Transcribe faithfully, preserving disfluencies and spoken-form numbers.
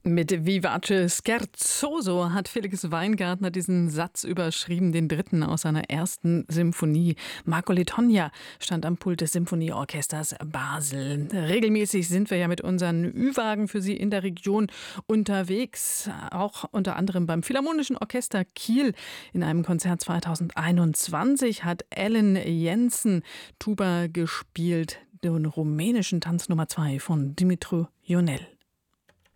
Mit Vivace Scherzoso hat Felix Weingartner diesen Satz überschrieben, den dritten aus seiner ersten Symphonie. Marco Letogna stand am Pult des Symphonieorchesters Basel. Regelmäßig sind wir ja mit unseren Ü-Wagen für Sie in der Region unterwegs, auch unter anderem beim Philharmonischen Orchester Kiel. In einem Konzert zweitausendeinundzwanzig hat Ellen Jensen Tuba gespielt, den rumänischen Tanz Nummer zwei von Dumitru Ionel.